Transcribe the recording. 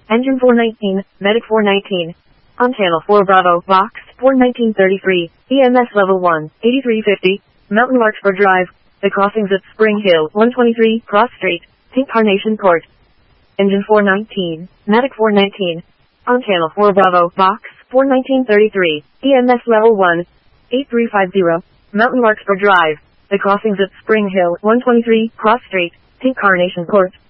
Engine 419, Medic 419. On channel 4 Bravo, box 41933, EMS level 1, 8350, Mountain Larkspur Drive, the crossings at Spring Hill, 123, Cross Street, Pink Carnation Court. Engine 419, Medic 419. On channel 4 Bravo, box 41933, EMS level 1, 8350, Mountain Larkspur Drive, the crossings at Spring Hill, 123, Cross Street, Pink Carnation Court.